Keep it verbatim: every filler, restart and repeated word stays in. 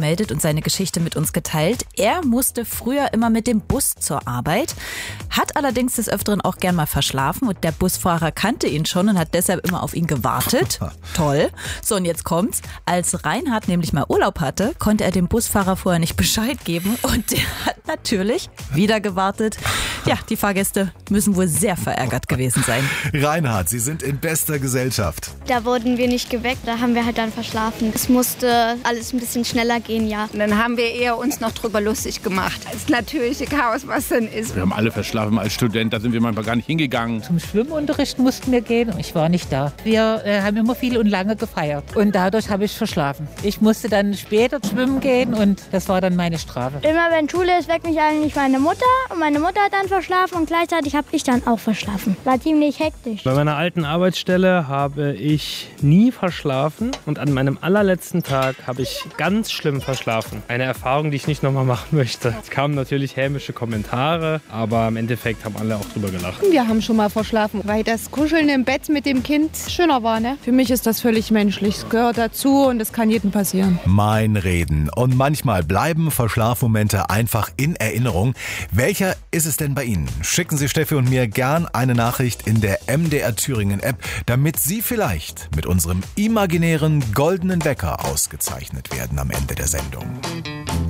gemeldet und seine Geschichte mit uns geteilt. Er musste früher immer mit dem Bus zur Arbeit, hat allerdings des Öfteren auch gern mal verschlafen und der Busfahrer kannte ihn schon und hat deshalb immer auf ihn gewartet. Toll. So, und jetzt kommt's. Als Reinhard nämlich mal Urlaub hatte, konnte er dem Busfahrer vorher nicht Bescheid geben und der hat natürlich wieder gewartet. Ja, die Fahrgäste müssen wohl sehr verärgert gewesen sein. Reinhard, Sie sind in bester Gesellschaft. Da wurden wir nicht geweckt, da haben wir halt dann verschlafen. Es musste alles ein bisschen schneller gehen, ja. Und dann haben wir eher uns noch drüber lustig gemacht. Das natürliche Chaos, was dann ist. Wir haben alle verschlafen als Student, da sind wir manchmal gar nicht hingegangen. Zum Schwimmunterricht mussten wir gehen und ich war nicht da. Wir äh, haben immer viel und lange gefeiert und dadurch habe ich verschlafen. Ich musste dann später schwimmen gehen und das war dann meine Strafe. Immer wenn Schule ist, weckt mich eigentlich meine Mutter und meine Mutter hat dann verschlafen und gleichzeitig habe ich dann auch verschlafen. War ziemlich hektisch. Bei meiner alten Arbeitsstelle habe ich nie verschlafen und an meinem allerletzten Tag habe ich ganz schlimm verschlafen. Eine Erfahrung, die ich nicht nochmal machen möchte. Es kamen natürlich hämische Kommentare, aber im Endeffekt haben alle auch drüber gelacht. Wir haben schon mal verschlafen, weil das Kuscheln im Bett mit dem Kind schöner war, ne? Für mich ist das völlig menschlich. Es gehört dazu und es kann jedem passieren. Mein Reden. Und manchmal bleiben Verschlafmomente einfach in Erinnerung. Welcher ist es denn bei Ihnen? Schicken Sie Steffi und mir gern eine Nachricht in der M D R Thüringen App, damit Sie vielleicht mit unserem imaginären goldenen Wecker ausgezeichnet werden am Ende der Sendung.